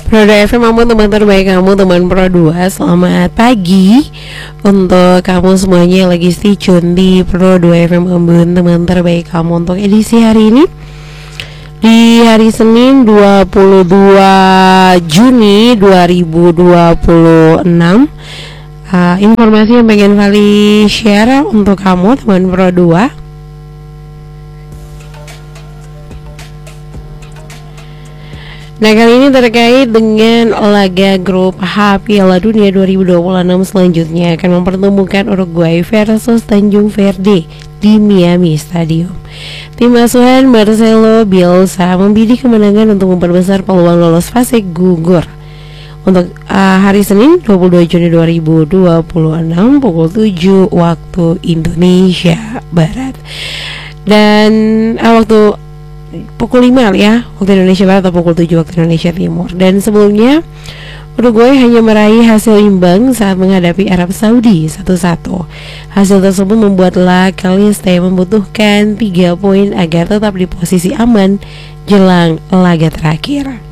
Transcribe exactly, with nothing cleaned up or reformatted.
Pro dua F M, kamu teman terbaik kamu, teman Pro dua. Selamat pagi untuk kamu semuanya yang lagi stay tune di Pro dua F M Ambon, teman terbaik kamu untuk edisi hari ini, di hari Senin dua puluh dua Juni dua ribu dua puluh enam. uh, Informasi yang pengen Vali share untuk kamu teman Pro dua. Nah, kali ini terkait dengan laga grup H Piala Dunia dua ribu dua puluh enam selanjutnya akan mempertemukan Uruguay versus Tanjung Verde di Miami Stadium. Tim asuhan Marcelo Bielsa membidik kemenangan untuk memperbesar peluang lolos fase gugur. Untuk uh, hari Senin dua puluh dua Juni dua ribu dua puluh enam pukul tujuh waktu Indonesia Barat. Dan uh, waktu pukul lima ya waktu Indonesia Barat atau pukul tujuh waktu Indonesia Timur. Dan sebelumnya Uruguay hanya meraih hasil imbang saat menghadapi Arab Saudi satu satu. Hasil tersebut membuat La Caliste membutuhkan tiga poin agar tetap di posisi aman jelang laga terakhir.